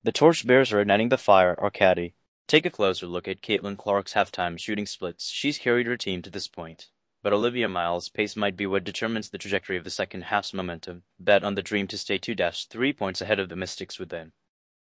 The Torchbearers are igniting the fire, Arcady. Take a closer look at Caitlin Clark's halftime shooting splits. She's carried her team to this point. But Olivia Miles' pace might be what determines the trajectory of the second half's momentum. Bet on the Dream to stay 2-3 points ahead of the Mystics within.